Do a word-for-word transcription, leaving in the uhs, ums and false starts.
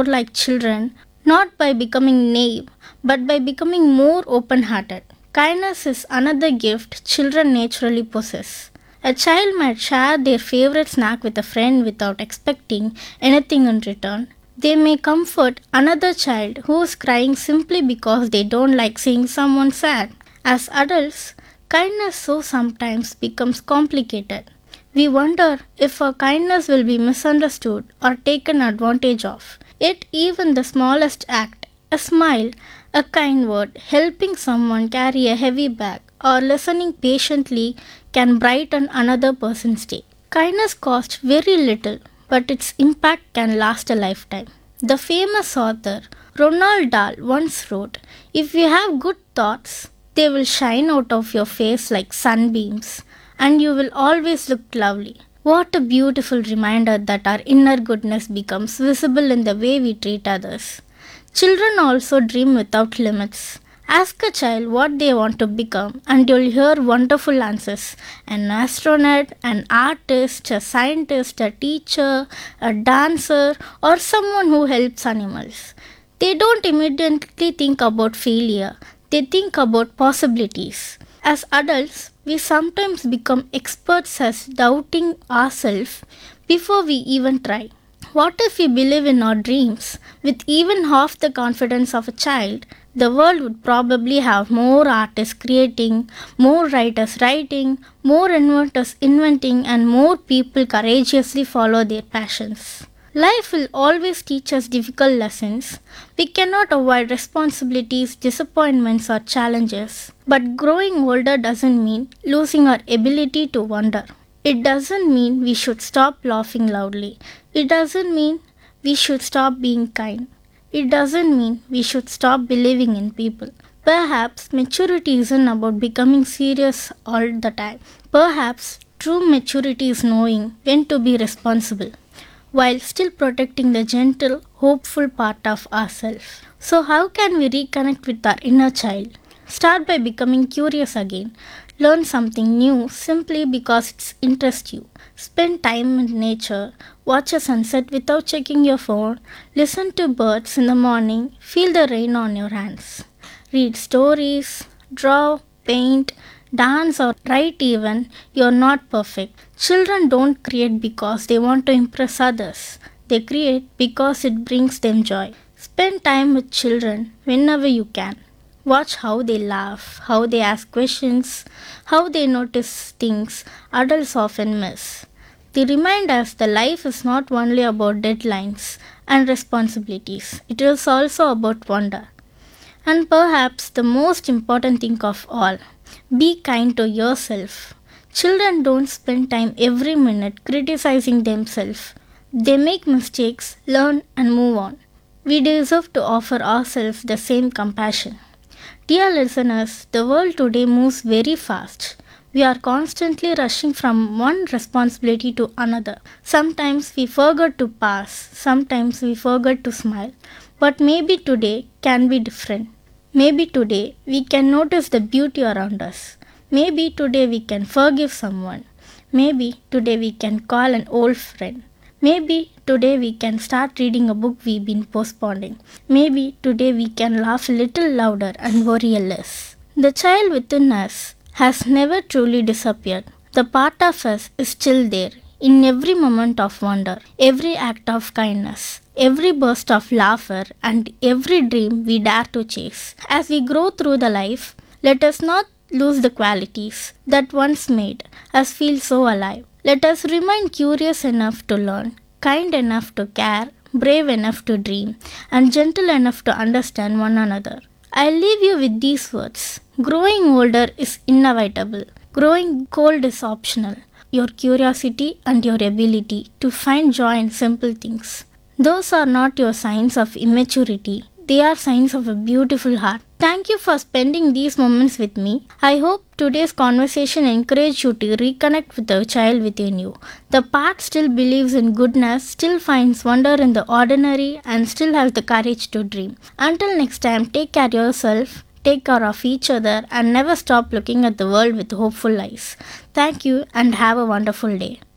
more like children, not by becoming naive, but by becoming more open hearted. Kindness is another gift children naturally possess. A child might share their favorite snack with a friend without expecting anything in return. They may comfort another child who is crying simply because they don't like seeing someone sad. As adults, kindness so sometimes becomes complicated. We wonder if our kindness will be misunderstood or taken advantage of. Yet, even the smallest act, a smile, a kind word, helping someone carry a heavy bag, or listening patiently can brighten another person's day. Kindness costs very little, but its impact can last a lifetime. The famous author Roald Dahl once wrote, "If you have good thoughts, they will shine out of your face like sunbeams, and you will always look lovely." What a beautiful reminder that our inner goodness becomes visible in the way we treat others. Children also dream without limits. Ask a child what they want to become, and you'll hear wonderful answers. An astronaut, an artist, a scientist, a teacher, a dancer, or someone who helps animals. They don't immediately think about failure, they think about possibilities. As adults, we sometimes become experts at doubting ourselves before we even try. What if we believe in our dreams with even half the confidence of a child? The world would probably have more artists creating, more writers writing, more inventors inventing, and more people courageously follow their passions. Life will always teach us difficult lessons. We cannot avoid responsibilities, disappointments, or challenges. But growing older doesn't mean losing our ability to wonder. It doesn't mean we should stop laughing loudly. It doesn't mean we should stop being kind. It doesn't mean we should stop believing in people. Perhaps maturity isn't about becoming serious all the time. Perhaps true maturity is knowing when to be responsible, while still protecting the gentle, hopeful part of ourselves. So, how can we reconnect with our inner child? Start by becoming curious again. Learn something new simply because it interests you. Spend time in nature. Watch a sunset without checking your phone. Listen to birds in the morning. Feel the rain on your hands. Read stories. Draw, paint, dance, or write even. You're not perfect. Children don't create because they want to impress others. They create because it brings them joy. Spend time with children whenever you can. Watch how they laugh, how they ask questions, how they notice things adults often miss. They remind us that life is not only about deadlines and responsibilities, it is also about wonder. And perhaps the most important thing of all, be kind to yourself. Children don't spend time every minute criticizing themselves. They make mistakes, learn, and move on. We deserve to offer ourselves the same compassion. Dear listeners, the world today moves very fast. We are constantly rushing from one responsibility to another. Sometimes we forget to pause, sometimes we forget to smile. But maybe today can be different. Maybe today we can notice the beauty around us. Maybe today we can forgive someone. Maybe today we can call an old friend. Maybe today we can start reading a book we've been postponing. Maybe today we can laugh a little louder and worry less. The child within us has never truly disappeared. The part of us is still there in every moment of wonder, every act of kindness, every burst of laughter, and every dream we dare to chase. As we grow through the life, let us not lose the qualities that once made us feel so alive. Let us remain curious enough to learn, kind enough to care, brave enough to dream, and gentle enough to understand one another. I leave you with these words. Growing older is inevitable. Growing cold is optional. Your curiosity and your ability to find joy in simple things. Those are not your signs of immaturity. They are signs of a beautiful heart. Thank you for spending these moments with me. I hope today's conversation encouraged you to reconnect with the child within you. The part still believes in goodness, still finds wonder in the ordinary, and still has the courage to dream. Until next time, take care of yourself, take care of each other, and never stop looking at the world with hopeful eyes. Thank you and have a wonderful day.